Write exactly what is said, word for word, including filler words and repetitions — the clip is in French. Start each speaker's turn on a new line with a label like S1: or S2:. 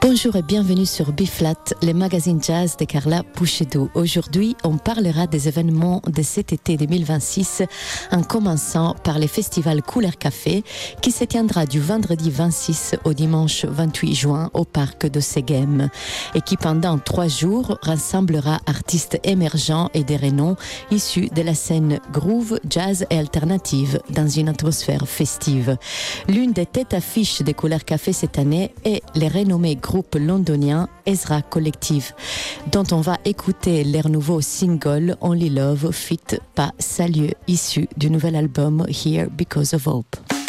S1: Bonjour et bienvenue sur B-Flat, le magazine jazz de Carla Pouchedou. Aujourd'hui, on parlera des événements de cet été deux mille vingt-six, en commençant par le festival Couleur Café, qui se tiendra du vendredi vingt-six au dimanche vingt-huit juin au parc de Séghem, et qui pendant trois jours rassemblera artistes émergents et des renoms issus de la scène groove, jazz et alternative dans une atmosphère festive. L'une des têtes affiches de Couleur Café cette année est les renommés groupe londonien Ezra Collective, dont on va écouter leur nouveau single Only Love feat. Pa Salieu, issu du nouvel album Here Because of Hope.